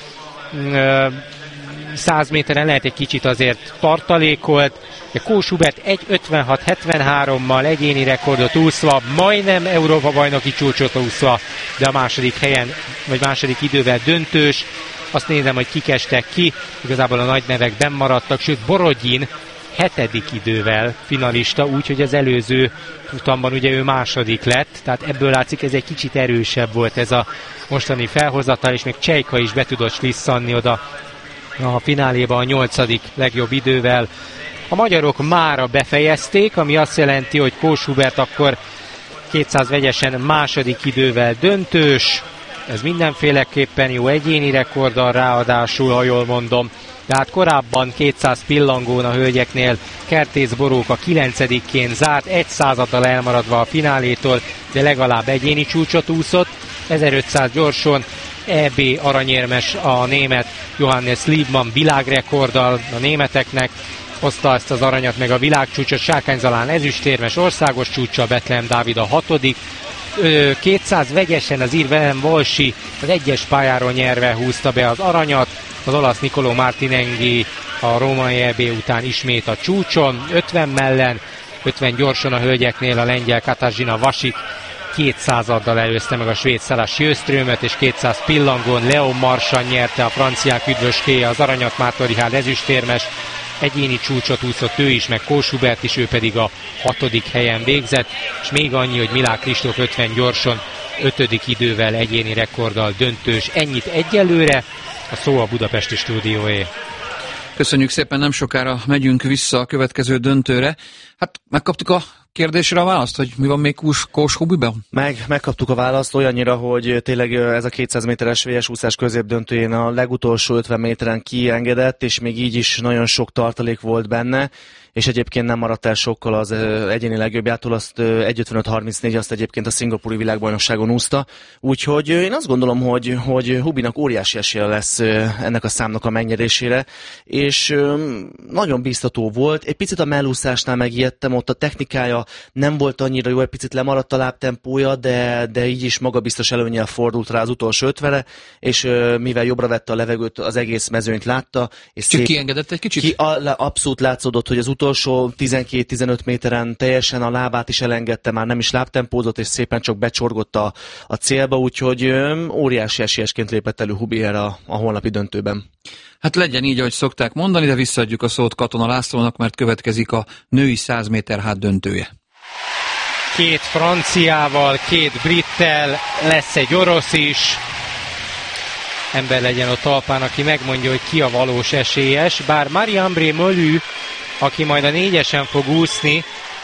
Speaker 8: 100 méteren lehet egy kicsit azért tartalékolt. Kós Hubert 1.56.73-mal egyéni rekordot úszva, majdnem Európa-bajnoki csúcsot úszva, de a második helyen, vagy második idővel döntős. Azt nézem, hogy kik estek ki, igazából a nagy nevek benn maradtak, sőt Borodjin 7. idővel finalista, úgyhogy az előző futamban ugye ő második lett, tehát ebből látszik, ez egy kicsit erősebb volt ez a mostani felhozatal, és még Csejka is be tudott slisszanni oda a fináléba a 8. legjobb idővel. A magyarok mára befejezték, ami azt jelenti, hogy Kós Hubert akkor 200 vegyesen második idővel döntős. Ez mindenféleképpen jó egyéni rekorddal, ráadásul, ha jól mondom. De hát korábban 200 pillangón a hölgyeknél Kertész Boróka 9-ként zárt, 1/100-addal elmaradva a finálétól, de legalább egyéni csúcsot úszott. 1500 gyorson EB aranyérmes a német Johannes Liebmann világrekorddal a németeknek, hozta ezt az aranyat meg a világcsúcsot. Sárkány Zalán ezüstérmes országos csúcsa, Betlehem Dávid a 6. 200 vegyesen az ír Wilhelm Walsi az egyes pályáról nyerve húzta be az aranyat, az olasz Niccolò Martinenghi a római EB után ismét a csúcson, 50 mellen, 50 gyorsan a hölgyeknél a lengyel Katarzyna Vasik 200-addal előzte meg a svéd Szelas Jöströmöt, és 200 pillangón Leon Marchand nyerte a franciák üdvöskéje az aranyat, Márton Richárd ezüstérmes, egyéni csúcsot úszott ő is, meg Kós Hubert is, ő pedig a 6. helyen végzett, és még annyi, hogy Milák Kristóf 50 gyorson 5. idővel egyéni rekorddal döntős. Ennyit egyelőre, a szó a budapesti stúdióé.
Speaker 2: Köszönjük szépen, nem sokára megyünk vissza a következő döntőre. Hát megkaptuk a kérdésre a választ, hogy mi van még Kós Hubiben?
Speaker 9: Megkaptuk a választ olyannyira, hogy tényleg ez a 200 méteres véges úszás középdöntőjén a legutolsó 50 méteren kiengedett, és még így is nagyon sok tartalék volt benne, és egyébként nem maradt el sokkal az egyéni legjobbjától, azt 1.55.34, azt egyébként a szingapúri világbajnokságon úszta. Úgyhogy én azt gondolom, hogy Hubinak óriási esélye lesz ennek a számnak a megnyerésére, és nagyon biztató volt. Egy picit a mellúszásnál megijedtem, ott a technikája nem volt annyira jó, egy picit lemaradt a lábtempója, de így is magabiztos előnnyel fordult rá az utolsó 50-re, és mivel jobbra vette a levegőt, az egész mezőnyt látta. És
Speaker 2: csak kiengedett egy kicsit?
Speaker 9: Abszolút látszódott, hogy az utolsó 12-15 méteren teljesen a lábát is elengedte, már nem is lábtempózott, és szépen csak becsorgott a célba, úgyhogy óriási esélyesként lépett elő Hubi erre a holnapi döntőben.
Speaker 2: Hát legyen így, ahogy szokták mondani, de visszaadjuk a szót Katona Lászlónak, mert következik a női 100 méter hátdöntője.
Speaker 8: 2 franciával, 2 brittel, lesz egy orosz is. Ember legyen ott talpán, aki megmondja, hogy ki a valós esélyes. Bár Marie-Ambré Mollu, aki majd a 4-esen fog úszni,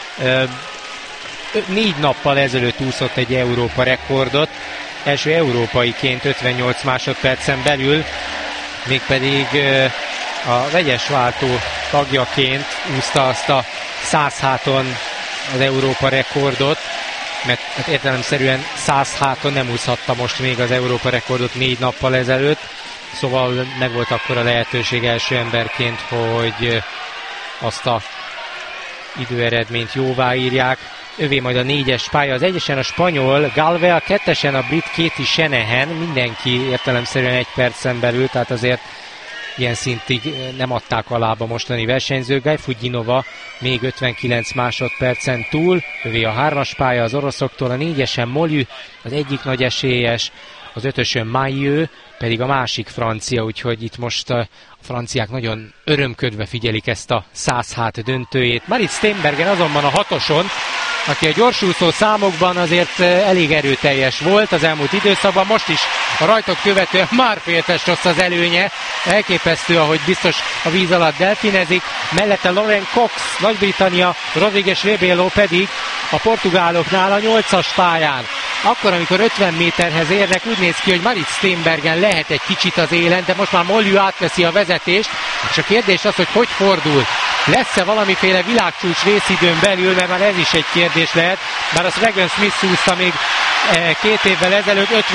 Speaker 8: 4 nappal ezelőtt úszott egy Európa rekordot, első európaiként 58 másodpercen belül, mégpedig a vegyes váltó tagjaként úszta azt a 100 háton az Európa rekordot, mert hát értelemszerűen 100 háton nem úszhatta most még az Európa rekordot 4 nappal ezelőtt, szóval megvolt akkor a lehetőség első emberként, hogy azt a időeredményt jóváírják. Övé majd a 4-es pálya, az 1-esen a spanyol Galve, a 2-esen a brit Katie Shanahan, mindenki értelemszerűen 1 percen belül, tehát azért ilyen szintig nem adták alába mostani versenyző. Gáj Fudjinova még 59 másodpercen túl, övé a 3-as pálya az oroszoktól, a 4-esen Mollu, az egyik nagy esélyes, az 5-ösön Mailleux, pedig a másik francia, úgyhogy itt most a franciák nagyon örömködve figyelik ezt a 100 hát döntőjét. Marit Steenbergen azonban a 6-oson, aki a gyorsúszó számokban azért elég erőteljes volt az elmúlt időszakban, most is a rajtot követően már féltes rossz az előnye, elképesztő, ahogy biztos a víz alatt delfinezik, mellette Lauren Cox, Nagy-Britannia, Rodrigues Rebelo pedig a portugáloknál a 8-as pályán. Akkor, amikor 50 méterhez érnek, úgy néz ki, hogy Marit Steenbergen lehet egy kicsit az élen, de most már Mollu átveszi a vezetést, és a kérdés az, hogy fordul Lesz-e valamiféle világcsúcs részidőn belül, mert már ez is egy kérdés lehet, bár azt Regan Smith úszta még 2 évvel ezelőtt 57-13,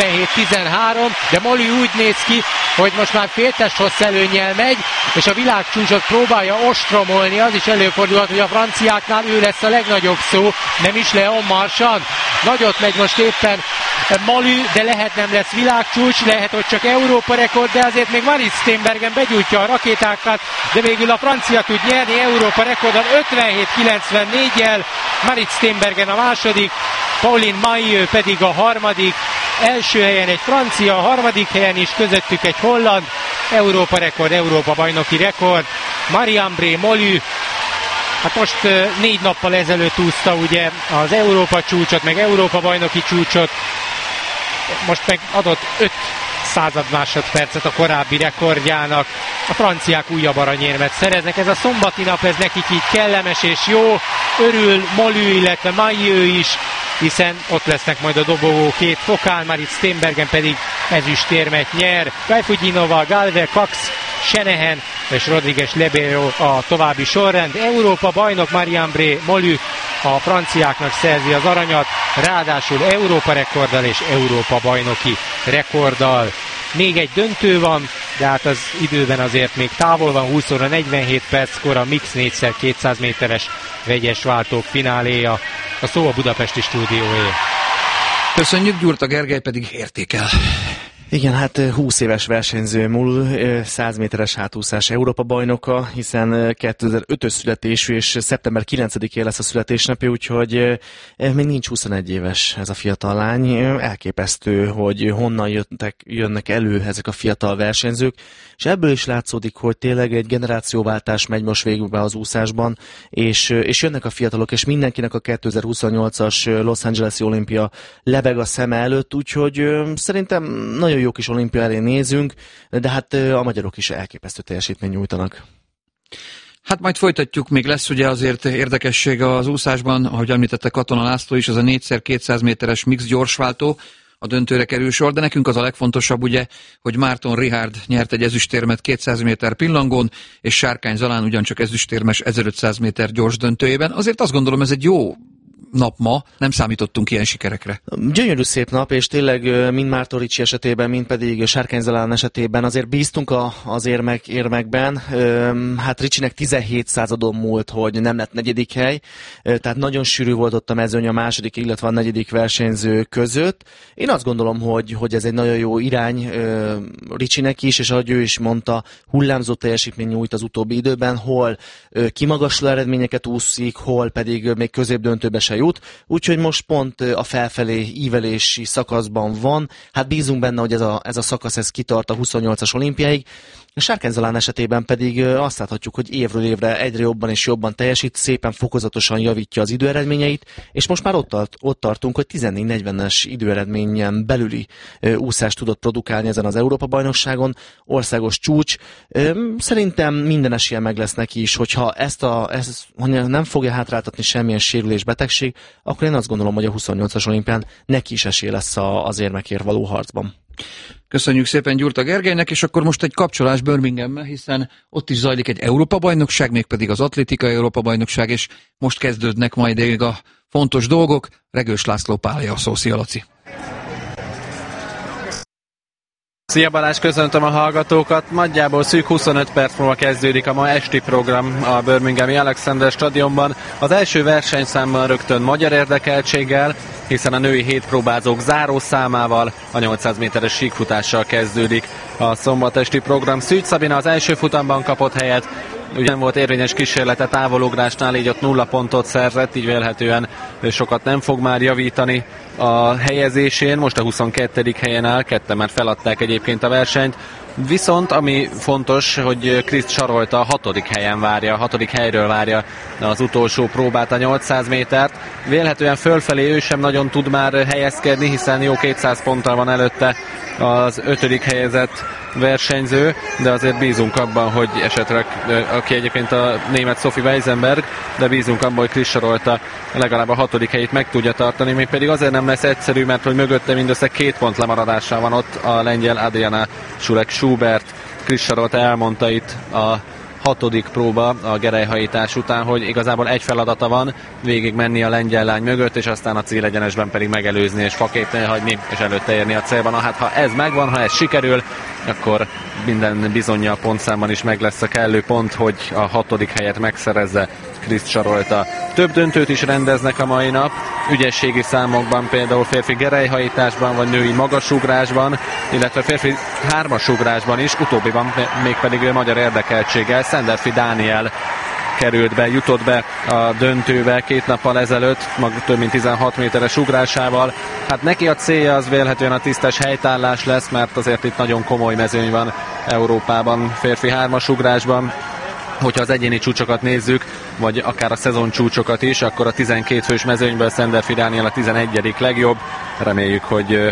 Speaker 8: de Molly úgy néz ki, hogy most már féltest hossz előnnyel megy, és a világcsúcsot próbálja ostromolni. Az is előfordulhat, hogy a franciáknál ő lesz a legnagyobb szó, nem is Leon Marchand. Nagyot megy most éppen Molly, de lehet nem lesz világcsúcs, lehet, hogy csak Európa rekord, de azért még Marit Steenbergen begyújtja a rakétákat, de végül a francia tud nyerni Európa rekordon 57-94-jel, Marit Steenbergen a második, Pauline Mailleux pedig a harmadik, első helyen egy francia, a harmadik helyen is közöttük egy holland, Európa rekord, Európa bajnoki rekord, Marie-Ambrée Molly. Hát most 4 nappal ezelőtt úszta ugye az Európa csúcsot, meg Európa bajnoki csúcsot, most meg adott 5 századmásodpercet a korábbi rekordjának. A franciák újabb aranyérmet szereznek. Ez a szombati nap, ez nekik így kellemes és jó. Örül Molly, illetve Mailleux is, hiszen ott lesznek majd a dobogó 2 fokán, Marit Steenbergen pedig ezüstérmet nyer. Gajfudinova, Galve, Cox, Shanahan és Rodriguez Lebero a további sorrend. Európa bajnok Marie-Ambrée Molly a franciáknak szerzi az aranyat, ráadásul Európa rekorddal és Európa bajnoki rekorddal. Még egy döntő van, de hát az időben azért még távol van, 20 óra 47 perckor a Mix 4x200 méteres vegyes váltók fináléja. A szó a budapesti stúdióé.
Speaker 2: Köszönjük, Gyurta Gergely pedig értékel.
Speaker 9: Igen, hát 20 éves versenyző Molly, 100 méteres hátúszás Európa bajnoka, hiszen 2005-ös születésű, és szeptember 9-én lesz a születésnapja, úgyhogy még nincs 21 éves ez a fiatal lány. Elképesztő, hogy honnan jönnek elő ezek a fiatal versenyzők, és ebből is látszódik, hogy tényleg egy generációváltás megy most végül az úszásban, és jönnek a fiatalok, és mindenkinek a 2028-as Los Angeles-i olimpia lebeg a szeme előtt, úgyhogy szerintem nagyon jó kis olimpia elé nézünk, de hát a magyarok is elképesztő teljesítményt nyújtanak.
Speaker 2: Hát majd folytatjuk, még lesz ugye azért érdekesség az úszásban, ahogy említette Katona László is, az a 4x200 méteres mix gyorsváltó, a döntőre kerül sor, de nekünk az a legfontosabb ugye, hogy Márton Richard nyert egy ezüstérmet 200 méter pillangón, és Sárkány Zalán ugyancsak ezüstérmes 1500 méter gyors döntőjében. Azért azt gondolom, ez egy jó nap ma, nem számítottunk ilyen sikerekre. Gyönyörű szép nap, és tényleg mind Márton Ricsi esetében, mind pedig Sárkány Zalán esetében azért bíztunk az érmekben. Hát Ricsinek 17 századon múlt, hogy nem lett 4. hely, tehát nagyon sűrű volt ott a mezőny a második, illetve a 4. versenyző között. Én azt gondolom, hogy ez egy nagyon jó irány Ricsinek is, és ahogy ő is mondta, hullámzó teljesítmény nyújt az utóbbi időben, hol kimagasló eredményeket úszik, hol pedig még középdöntőbe se jut, úgyhogy most pont a felfelé ívelési szakaszban van. Hát bízunk benne, hogy ez a szakasz ez kitart a 28-as olimpiáig. A Sárkány Zalán esetében pedig azt láthatjuk, hogy évről évre egyre jobban és jobban teljesít, szépen fokozatosan javítja az időeredményeit, és most már ott tartunk, hogy 14:40-es időeredményen belüli úszást tudott produkálni ezen az Európa-bajnokságon, országos csúcs. Szerintem minden esélye meg lesz neki is, hogyha ezt nem fogja hátráltatni semmilyen sérülés, betegség, akkor én azt gondolom, hogy a 28-as olimpián neki is esély lesz az érmekért való harcban. Köszönjük szépen Gyurta Gergelynek, és akkor most egy kapcsolás Birmingham-mel, hiszen ott is zajlik egy Európa-bajnokság, mégpedig az atlétikai Európa-bajnokság, és most kezdődnek majd a fontos dolgok. Regős László pálya a szó. Szia, Laci!
Speaker 10: Szia Balázs, köszöntöm a hallgatókat. Nagyjából szűk 25 perc múlva kezdődik a ma esti program a Birminghami Alexander stadionban. Az első versenyszámmal rögtön magyar érdekeltséggel, hiszen a női hétpróbázók zárószámával, a 800 méteres síkfutással kezdődik a szombatesti program. Szűcs Szabina az első futamban kapott helyet, ugye nem volt érvényes kísérlete távolugrásnál, így ott 0 pontot szerzett, így vélhetően sokat nem fog már javítani a helyezésén. Most a 22. helyen áll, ketten már feladták egyébként a versenyt. Viszont ami fontos, hogy Kriszt Sarolta a 6. helyen várja, a 6. helyről várja az utolsó próbát, a 800 métert. Vélhetően fölfelé ő sem nagyon tud már helyezkedni, hiszen jó 200 ponttal van előtte az 5. helyezett versenyző, de azért bízunk abban, hogy esetleg, aki egyébként a német Sophie Weisenberg, de bízunk abban, hogy Kriszt Sarolta legalább a 6. helyét meg tudja tartani, még pedig azért nem lesz egyszerű, mert hogy mögötte mindössze 2 pont lemaradással van ott a lengyel Adriana Schulek-Schubert. Kriszt Sarolta elmondta itt a 6. próba a gerelyhajítás után, hogy igazából egy feladata van, végig menni a lengyel lány mögött, és aztán a célegyenesben pedig megelőzni és faképnél hagyni, és előtte érni a célban. Hát ha ez megvan, ha ez sikerül, akkor minden bizonnyal pontszámban is meg lesz a kellő pont, hogy a 6. helyet megszerezze Kriszt Sarolta. Több döntőt is rendeznek a mai nap, ügyességi számokban, például férfi gerelyhajításban, vagy női magasugrásban, illetve férfi 3-asugrásban is, utóbbiban mégpedig magyar érdekeltséggel Szenderfi Dániel jutott be a döntőbe 2 nappal ezelőtt, több mint 16 méteres ugrásával. Hát neki a célja az vélhetően a tisztes helytállás lesz, mert azért itt nagyon komoly mezőny van Európában férfi 3-asugrásban. Hogyha az egyéni csúcsokat nézzük, vagy akár a szezon csúcsokat is, akkor a 12 fős mezőnyből Szenderfi Dániel a 11. legjobb. Reméljük, hogy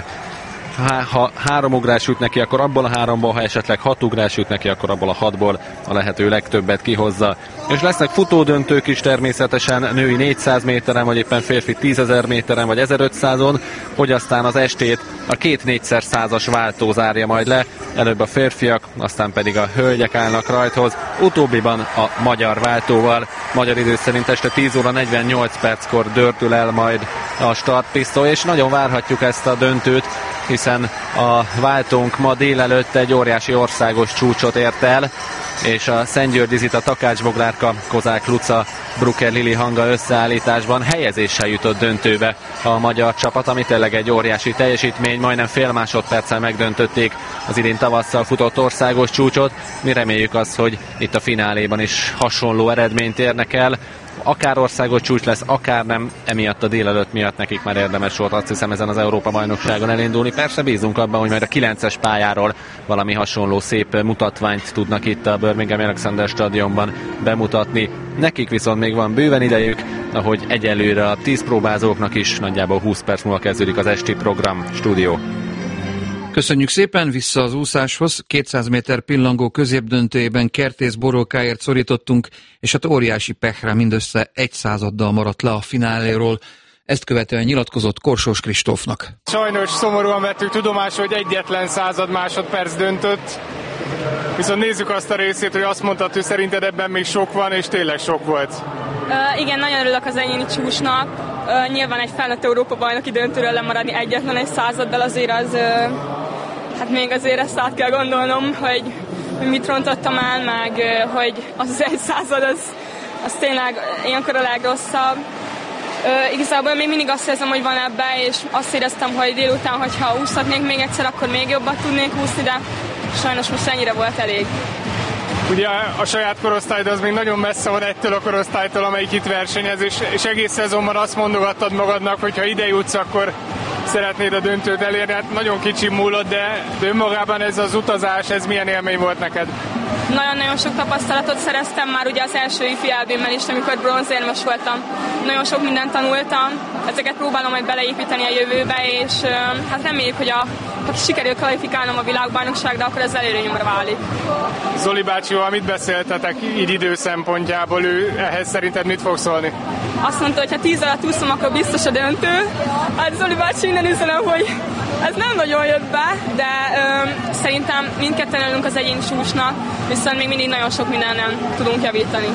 Speaker 10: ha 3 ugrás jut neki, akkor abból a 3-ból, ha esetleg 6 ugrás jut neki, akkor abból a 6-ból a lehető legtöbbet kihozza. És lesznek futódöntők is természetesen női 400 méteren, vagy éppen férfi 10 000 méteren, vagy 1500-on, hogy aztán az estét a 2 4x100-as váltó zárja majd le. Előbb a férfiak, aztán pedig a hölgyek állnak rajthoz. Utóbbiban a magyar váltóval. Magyar idő szerint este 10 óra 48 perckor dördül el majd a startpisztoly, és nagyon várhatjuk ezt a döntőt, hiszen a váltónk ma délelőtt egy óriási országos csúcsot ért el, és a Szentgyörgyi Zita, Takács Boglárka, Kozák Luca, Brucker Lili Hanga összeállításban helyezéssel jutott döntőbe a magyar csapat, ami tényleg egy óriási teljesítmény, majdnem fél másodperccel megdöntötték az idén tavasszal futott országos csúcsot. Mi reméljük azt, hogy itt a fináléban is hasonló eredményt érnek el. Akár országos csúcs lesz, akár nem, emiatt a délelőtt miatt nekik már érdemes volt, azt hiszem, ezen az Európa-bajnokságon elindulni. Persze bízunk abban, hogy majd a 9-es pályáról valami hasonló szép mutatványt tudnak itt a Birmingham Alexander Stadionban bemutatni. Nekik viszont még van bőven idejük, ahogy egyelőre a 10 próbázóknak is nagyjából 20 perc múlva kezdődik az esti program. Stúdió.
Speaker 2: Köszönjük szépen, vissza az úszáshoz. 200 méter pillangó középdöntőjében Kertész Borókáért szorítottunk, és hát óriási pehre mindössze 1/100-addal maradt le a fináléról. Ezt követően nyilatkozott Korsós Kristófnak.
Speaker 6: Sajnos szomorúan vettük tudomásul, hogy egyetlen 1/100 másodperc döntött. Viszont nézzük azt a részét, hogy azt mondtad, hogy szerinted ebben még sok van, és tényleg sok volt.
Speaker 11: Igen, nagyon örülök az egyéni csúcsnak. Nyilván egy felnőtt Európa-bajnoki döntőről lemaradni egyetlen 1/100-addal azért az... Hát még azért ezt át kell gondolnom, hogy mit rontottam el, meg hogy az 1/100 az tényleg ilyenkor a legrosszabb. Igazából még mindig azt érzem, hogy van ebbe, és azt éreztem, hogy délután, hogyha úszhatnék még egyszer, akkor még jobban tudnék úszni, de sajnos most ennyire volt elég.
Speaker 6: Ugye a saját korosztályod az még nagyon messze van ettől a korosztálytól, amelyik itt versenyez, és egész szezonban azt mondogattad magadnak, hogy ha ide jutsz, akkor szeretnéd a döntőt elérni. Hát nagyon kicsi múlott, de önmagában ez az utazás, ez milyen élmény volt neked?
Speaker 11: Nagyon-nagyon sok tapasztalatot szereztem már ugye az első IFI-EB-ben is, amikor bronzérmes voltam. Nagyon sok mindent tanultam, ezeket próbálom majd beleépíteni a jövőbe, és hát reméljük, hogy ha sikerül kvalifikálnom a világbajnokságra, akkor ez előnyömre válik.
Speaker 6: Zoli bácsival mit beszéltetek így idő szempontjából? Ő ehhez szerinted mit fog szólni?
Speaker 11: Azt mondta, hogy ha 10 alatt úszom, akkor biztos a döntő. Hát Zoli bácsi, innen üzenem, hogy ez nem nagyon jött be, de szerintem mindketten örülünk az egyéni csúcsnak, viszont még mindig nagyon sok mindenen tudunk javítani.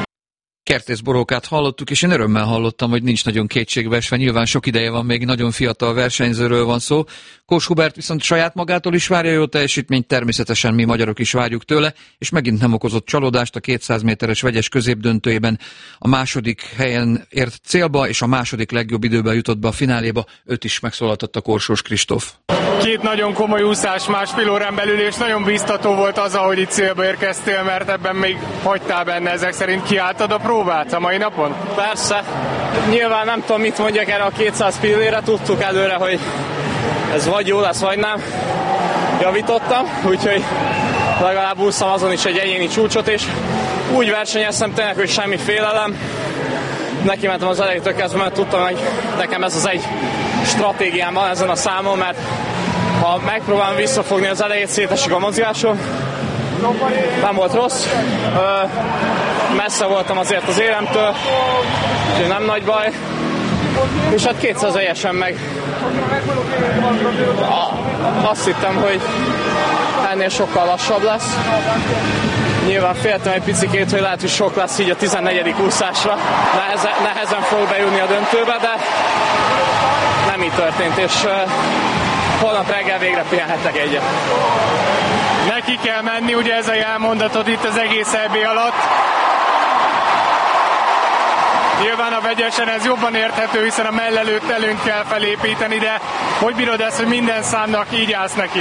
Speaker 2: Kertész Borókát hallottuk, és én örömmel hallottam, hogy nincs nagyon kétségbeesve. Nyilván sok ideje van, még nagyon fiatal versenyzőről van szó. Kós Hubert viszont saját magától is várja jó teljesítményt, természetesen mi magyarok is várjuk tőle, és megint nem okozott csalódást a 200 méteres vegyes középdöntőjében. A második helyen ért célba, és a második legjobb időben jutott be a fináléba. Őt is megszólaltatta Korsós Kristóf.
Speaker 6: 2 nagyon komoly úszás másfél órán belül, és nagyon biztató volt az, ahogy itt célba érkeztél, mert ebben még hagytál benne, ezek szerint kiálltad a próbát a mai napon?
Speaker 12: Persze. Nyilván nem tudom, mit mondjak erre a 200 pillére, tudtuk előre, hogy ez vagy jó lesz, vagy nem. Javítottam, úgyhogy legalább úsztam azon is egy egyéni csúcsot, és úgy versenyeztem tényleg, hogy semmi félelem. Neki mentem az elejétől kezdve, mert tudtam, hogy nekem ez az egy stratégiám van ezen a számon, mert ha megpróbálom visszafogni az elejét, szétesik a mozgásom. Nem volt rossz. Messze voltam azért az éremtől, úgyhogy nem nagy baj. És hát 200 helyesen meg azt hittem, hogy ennél sokkal lassabb lesz. Nyilván féltem egy picikét, hogy lehet, hogy sok lesz így a 14. úszásra. Nehezen fog bejutni a döntőbe, de nem így történt, és holnap reggel végre pihenhetek egyet.
Speaker 6: Neki kell menni, ugye ez a jelmondatod itt az egész EB alatt. Nyilván a vegyesen ez jobban érthető, hiszen a mellelőtt előnyt kell felépíteni, de hogy bírod ezt, hogy minden számnak így állsz neki?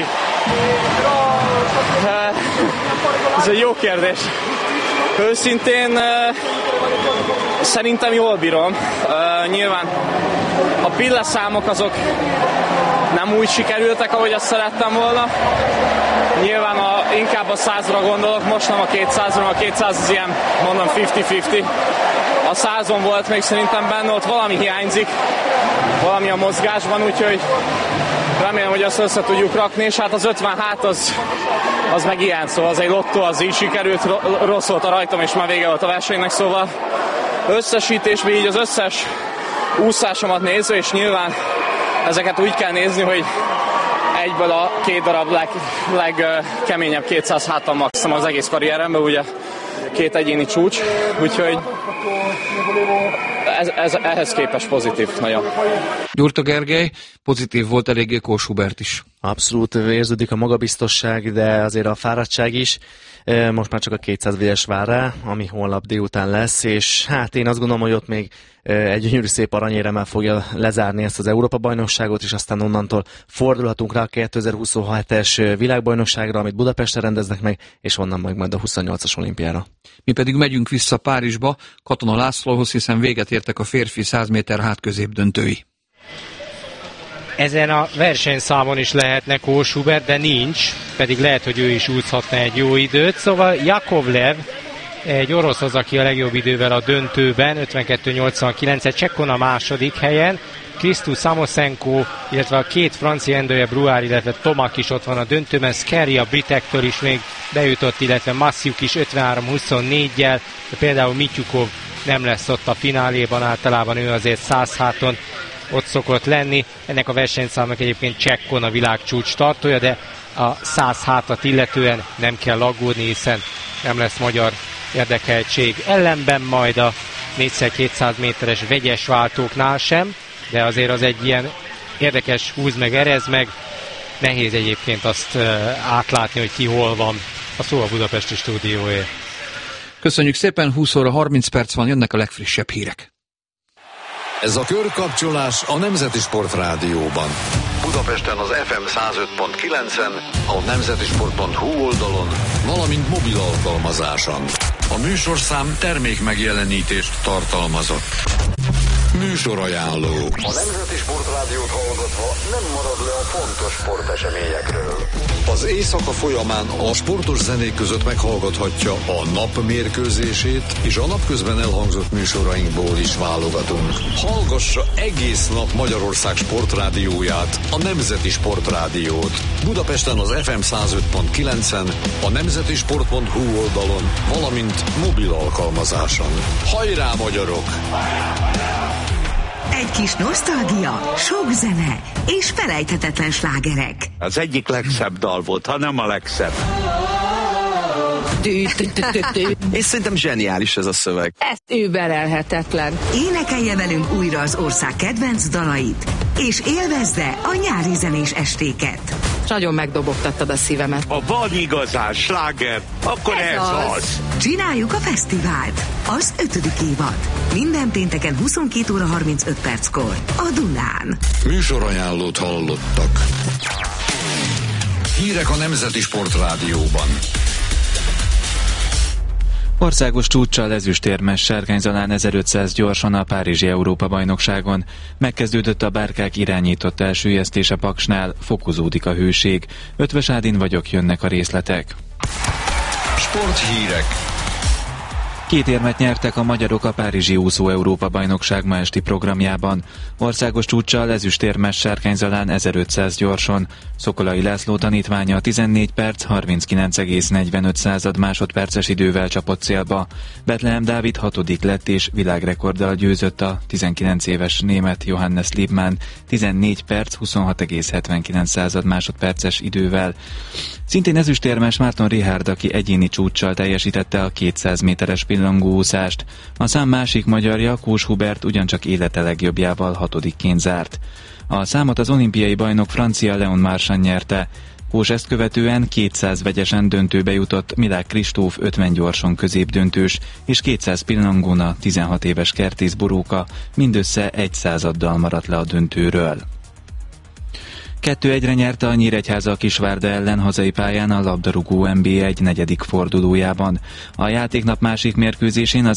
Speaker 12: Ez egy jó kérdés. Őszintén szerintem jól bírom. Nyilván a pilleszámok azok nem úgy sikerültek, ahogy azt szerettem volna. Nyilván inkább a 100-ra gondolok, most nem a 200-ra, a 200 az ilyen, mondom, 50-50. A 100-on volt még szerintem benne, ott valami hiányzik, valami a mozgásban, úgyhogy remélem, hogy azt össze tudjuk rakni, és hát az 50 hát az meg ilyen, szóval az egy lottó, az így sikerült, rossz volt a rajtam, és már vége volt a versenynek, szóval összesítésben így az összes úszásomat nézve, és nyilván ezeket úgy kell nézni, hogy egyből a 2 darab legkeményebb 200 hátam maximum az egész karrieremben, ugye 2 egyéni csúcs, úgyhogy ez ehhez képest pozitív nagyon.
Speaker 2: Gyurta Gergely, pozitív volt eléggé Kós Hubert is.
Speaker 9: Abszolút érződik a magabiztosság, de azért a fáradtság is. Most már csak a 200 védes vár rá, ami holnap délután lesz, és hát én azt gondolom, hogy ott még egy gyönyörű szép aranyéremmel fogja lezárni ezt az Európa-bajnokságot, és aztán onnantól fordulhatunk rá a 2027-es világbajnokságra, amit Budapesten rendeznek meg, és onnan majd a 28-as olimpiára.
Speaker 2: Mi pedig megyünk vissza Párizsba, Katona Lászlóhoz, hiszen véget értek a férfi 100 méter hátközép döntői.
Speaker 8: Ezen a versenyszámon is lehetne Kós Hubert, de nincs, pedig lehet, hogy ő is úszhatna egy jó időt. Szóval Jakovlev, egy orosz az, aki a legjobb idővel a döntőben, 52.89, Csekkon a második helyen, Krisztus Samosenko, illetve a 2 francia Endoye Bruard, illetve Tomak is ott van a döntőben, Skerry a britektől is még bejutott, illetve Massiuk is 53-24-jel, de például Mityukov nem lesz ott a fináléban, általában ő azért 100 háton ott szokott lenni. Ennek a versenyszámnak egyébként Csekkon a világcsúcs tartója, de a 100 hátat illetően nem kell aggódni, hiszen nem lesz magyar érdekeltség. Ellenben majd a 4x200 méteres vegyes váltóknál sem, de azért az egy ilyen érdekes húz meg, erez meg. Nehéz egyébként azt átlátni, hogy ki hol van. A szó a budapesti stúdióé.
Speaker 2: Köszönjük szépen, 20 óra 30 perc van, jönnek a legfrissebb hírek.
Speaker 1: Ez a körkapcsolás a Nemzeti Sport Rádióban. Budapesten az FM 105.9-en, a nemzetisport.hu oldalon, valamint mobil alkalmazáson. A műsorszám termék megjelenítést tartalmazott. Műsorajánló. A Nemzeti Sport Rádiót hallgatva nem marad le a fontos sporteseményekről. Az éjszaka folyamán a sportos zenék között meghallgathatja a nap mérkőzését, és a napközben elhangzott műsorainkból is válogatunk. Hallgassa egész nap Magyarország sportrádióját, a Nemzeti Sport Rádiót. Budapesten az FM 105.9-en, a nemzetisport.hu oldalon, valamint mobil alkalmazáson. Hajrá, magyarok!
Speaker 13: Egy kis nosztalgia, sok zene és felejthetetlen slágerek.
Speaker 14: Az egyik legszebb dal volt, ha nem a legszebb. És szerintem zseniális ez a szöveg.
Speaker 15: Ez überelhetetlen.
Speaker 13: Énekelje velünk újra az ország kedvenc dalait, és élvezze a nyári zenés estéket.
Speaker 15: Nagyon megdobogtattad a szívemet.
Speaker 14: Ha van igazán sláger, akkor ez az.
Speaker 13: Csináljuk a fesztivált. Az 5. évad. Minden pénteken 22 óra 35 perckor. A Dunán.
Speaker 1: Műsorajánlót hallottak. Hírek a Nemzeti Sport Rádióban.
Speaker 16: Országos csúccsal ezüstérmes Sárkány Zalán 1500 gyorsan a Párizsi Európa-bajnokságon. Megkezdődött a bárkák irányított elsüllyesztése Paksnál, fokozódik a hőség. Ötvös Ádin vagyok, jönnek a részletek.
Speaker 1: Sporthírek.
Speaker 16: 2 érmet nyertek a magyarok a párizsi úszó Európa-bajnokság ma esti programjában. Országos csúccsal ezüstérmes Sárkány-Zalán 1500 gyorson. Szokolai László tanítványa 14 perc 39,45 másodperces idővel csapott célba. Betlehem Dávid 6. lett és világrekorddal győzött a 19 éves német Johannes Liebmann 14 perc 26,79 másodperces idővel. Szintén ezüstérmes Márton Richard, aki egyéni csúccsal teljesítette a 200 méteres pillangóúszást. A szám másik magyarja, Kós Hubert ugyancsak élete legjobbjával 6-ként zárt. A számot az olimpiai bajnok francia Leon Marchand nyerte. Kós ezt követően 200 vegyesen döntőbe jutott Milák Kristóf 50 gyorson középdöntős, és 200 pillangón a 16 éves Kertész Boróka mindössze 1/100-addal maradt le a döntőről. 2-1-re nyerte a Nyíregyháza a Kisvárda ellen hazai pályán a labdarúgó NB1 negyedik fordulójában. A játéknap másik mérkőzésén az